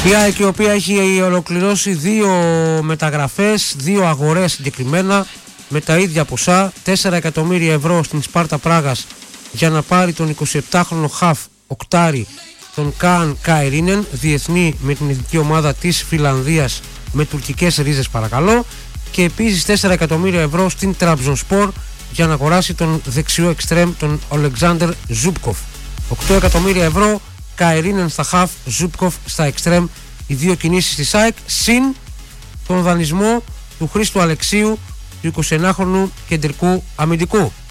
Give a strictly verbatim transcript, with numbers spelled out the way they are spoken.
Η ΑΕΚ, η οποία έχει ολοκληρώσει δύο μεταγραφές, δύο αγορές συγκεκριμένα, με τα ίδια ποσά, τέσσερα εκατομμύρια ευρώ στην Σπάρτα Πράγας για να πάρει τον εικοσιεπτάχρονο χαφ οκτάρι, τον Καν Καϊρίνεν, διεθνή με την εθνική ομάδα της Φιλανδίας με τουρκικές ρίζες παρακαλώ, και επίσης τέσσερα εκατομμύρια ευρώ στην Τραμπζονσπορ για να αγοράσει τον δεξιό εξτρέμ, τον Ολεξάντερ Ζούπκοφ. οκτώ εκατομμύρια ευρώ, Καϊρίνεν στα χαφ, Ζούπκοφ στα εξτρέμ, οι δύο κινήσεις της ΑΕΚ, συν τον δανεισμό του Χρήστου Αλεξίου, του εικοσιενάχρονου κεντρικού αμυντικού.